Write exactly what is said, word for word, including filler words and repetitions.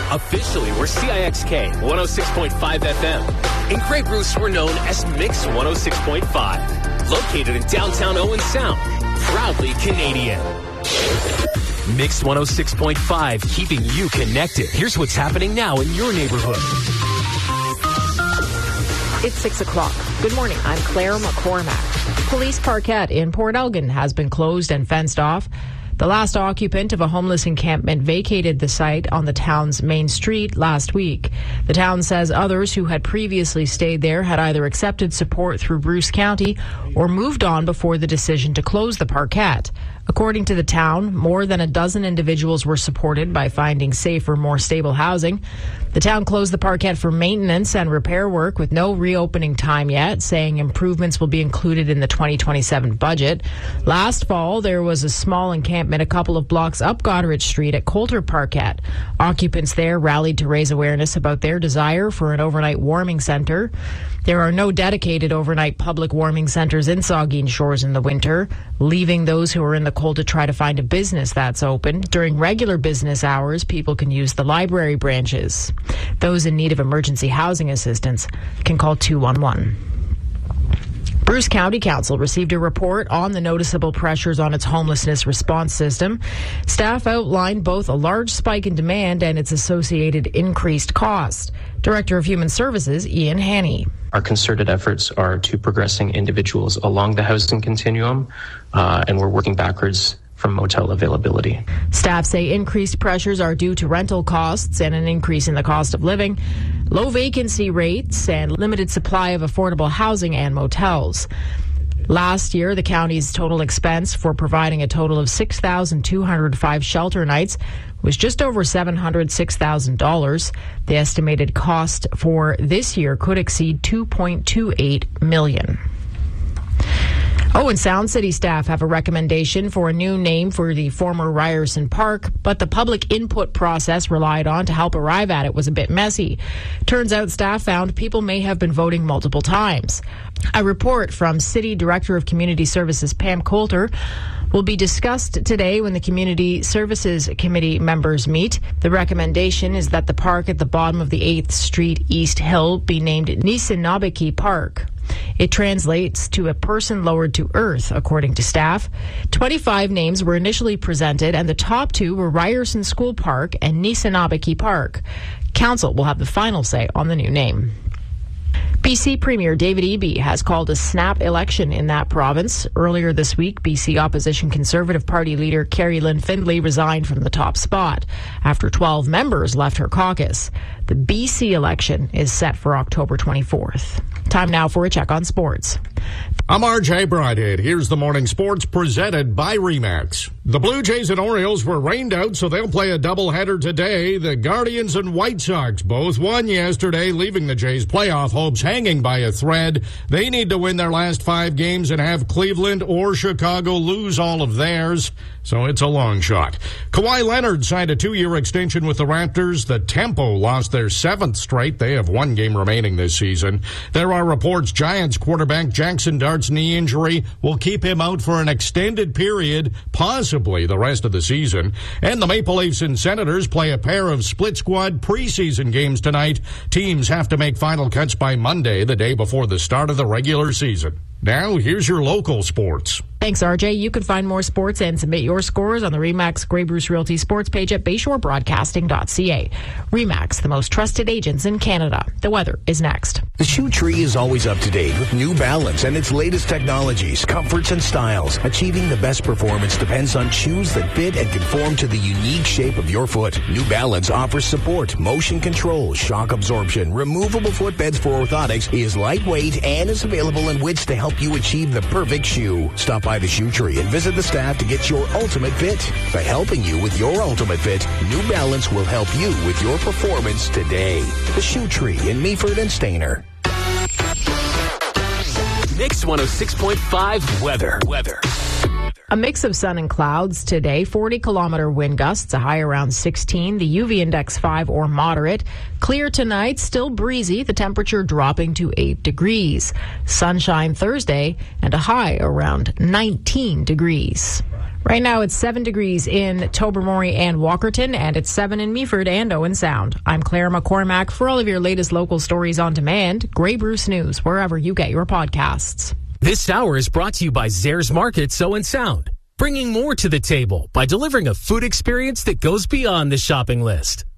Officially, we're C I X K one oh six point five F M. In Grey Bruce, we're known as Mix one oh six point five. Located in downtown Owen Sound. Proudly Canadian. Mix one oh six point five, keeping you connected. Here's what's happening now in your neighborhood. It's six o'clock. Good morning. I'm Claire McCormack. Police Parkette in Port Elgin has been closed and fenced off. The last occupant of a homeless encampment vacated the site on the town's main street last week. The town says others who had previously stayed there had either accepted support through Bruce County or moved on before the decision to close the parkette. According to the town, more than a dozen individuals were supported by finding safer, more stable housing. The town closed the parkette for maintenance and repair work with no reopening time yet, saying improvements will be included in the twenty twenty-seven budget. Last fall, there was a small encampment a couple of blocks up Goderich Street at Coulter Parkette. Occupants there rallied to raise awareness about their desire for an overnight warming centre. There are no dedicated overnight public warming centres in Saugeen Shores in the winter, leaving those who are in the cold to try to find a business that's open. During regular business hours, people can use the library branches. Those in need of emergency housing assistance can call two one one. Bruce County Council received a report on the noticeable pressures on its homelessness response system. Staff outlined both a large spike in demand and its associated increased cost. Director of Human Services, Ian Haney. Our concerted efforts are to progressing individuals along the housing continuum, uh, and we're working backwards from motel availability. Staff say increased pressures are due to rental costs and an increase in the cost of living, low vacancy rates, and limited supply of affordable housing and motels. Last year, the county's total expense for providing a total of six thousand two hundred five shelter nights was just over seven hundred six thousand dollars. The estimated cost for this year could exceed two point two eight million dollars. Oh, and Sound City staff have a recommendation for a new name for the former Ryerson Park, but the public input process relied on to help arrive at it was a bit messy. Turns out staff found people may have been voting multiple times. A report from City Director of Community Services Pam Coulter will be discussed today when the Community Services Committee members meet. The recommendation is that the park at the bottom of the eighth Street East Hill be named Nisinabiki Park. It translates to a person lowered to earth, according to staff. twenty-five names were initially presented, and the top two were Ryerson School Park and Nisinabiki Park. Council will have the final say on the new name. B C Premier David Eby has called a snap election in that province. Earlier this week, B C Opposition Conservative Party leader Carrie Lynn Findlay resigned from the top spot after twelve members left her caucus. The B C election is set for October twenty-fourth. Time now for a check on sports. I'm R J Bridhead. Here's the morning sports presented by Remax. The Blue Jays and Orioles were rained out, so they'll play a doubleheader today. The Guardians and White Sox both won yesterday, leaving the Jays' playoff hopes hanging by a thread. They need to win their last five games and have Cleveland or Chicago lose all of theirs, so it's a long shot. Kawhi Leonard signed a two-year extension with the Raptors. The Tempo lost their seventh straight. They have one game remaining this season. There are reports Giants quarterback Jackson Dart's knee injury will keep him out for an extended period, possibly the rest of the season. And the Maple Leafs and Senators play a pair of split-squad preseason games tonight. Teams have to make final cuts by Monday, the day before the start of the regular season. Now, here's your local sports. Thanks, R J. You can find more sports and submit your scores on the Remax Grey Bruce Realty sports page at bayshore broadcasting dot c a. Remax, the most trusted agents in Canada. The weather is next. The Shoe Tree is always up to date with New Balance and its latest technologies, comforts, and styles. Achieving the best performance depends on shoes that fit and conform to the unique shape of your foot. New Balance offers support, motion control, shock absorption, removable footbeds for orthotics, is lightweight, and is available in widths to help you achieve the perfect shoe. Stop by the Shoe Tree and visit the staff to get your ultimate fit. By helping you with your ultimate fit, New Balance will help you with your performance today. The Shoe Tree in Meaford and Stayner. Mix one oh six point five weather. Weather. A mix of sun and clouds today, forty kilometer wind gusts, a high around sixteen, the U V index five or moderate. Clear tonight, still breezy, the temperature dropping to eight degrees. Sunshine Thursday and a high around nineteen degrees. Right now it's seven degrees in Tobermory and Walkerton, and it's seven in Meaford and Owen Sound. I'm Claire McCormack. For all of your latest local stories on demand, Grey Bruce News, wherever you get your podcasts. This hour is brought to you by Zares Markets Owen Sound, bringing more to the table by delivering a food experience that goes beyond the shopping list.